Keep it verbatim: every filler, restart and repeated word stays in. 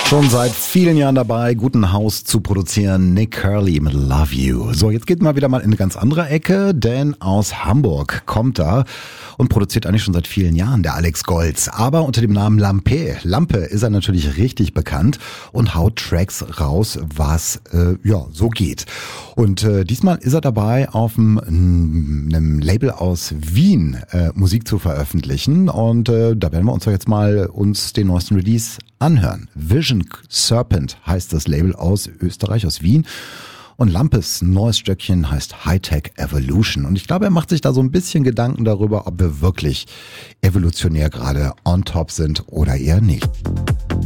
Schon seit vielen Jahren dabei, guten Haus zu produzieren. Nick Curly mit Love You. So, jetzt geht mal wieder mal in eine ganz andere Ecke, denn aus Hamburg kommt er und produziert eigentlich schon seit vielen Jahren der Alex Golz. Aber unter dem Namen Lampe. Lampe ist er natürlich richtig bekannt und haut Tracks raus, was äh, ja so geht. Und äh, diesmal ist er dabei, auf einem, einem Label aus Wien äh, Musik zu veröffentlichen. Und äh, da werden wir uns doch jetzt mal uns den neuesten Release anhören. Vision Serpent heißt das Label aus Österreich, aus Wien. Und Lampes neues Stöckchen heißt Hightech Evolution. Und ich glaube, er macht sich da so ein bisschen Gedanken darüber, ob wir wirklich evolutionär gerade on top sind oder eher nicht.